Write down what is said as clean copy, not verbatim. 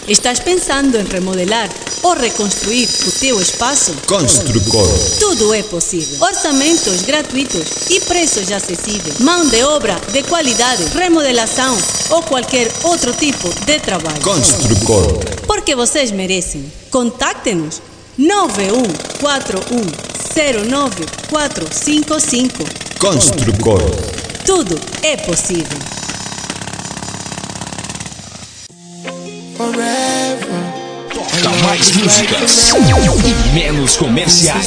Estás pensando em remodelar ou reconstruir o teu espaço? Construcor. Tudo é possível. Orçamentos gratuitos e preços acessíveis. Mão de obra de qualidade, remodelação ou qualquer outro tipo de trabalho. Construcor. Porque vocês merecem. Contacte-nos 9141094455. Construcor. Tudo é possível. Toca mais músicas e menos comerciais.